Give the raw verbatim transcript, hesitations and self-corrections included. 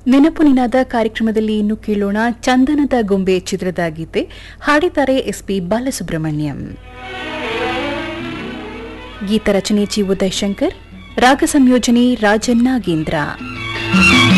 ನೆನಪು ನಿನಾದ ಕಾರ್ಯಕ್ರಮದಲ್ಲಿ ಇನ್ನು ಕೇಳೋಣ ಚಂದನದ ಗೊಂಬೆ ಚಿತ್ರದ ಗೀತೆ. ಹಾಡಿದ್ದಾರೆ ಎಸ್ಪಿ ಬಾಲಸುಬ್ರಹ್ಮಣ್ಯಂ. ಗೀತ ರಚನೆ ಜಿ ಉದಯಶಂಕರ್, ರಾಗ ಸಂಯೋಜನೆ ರಾಜನ್ ನಾಗೇಂದ್ರ.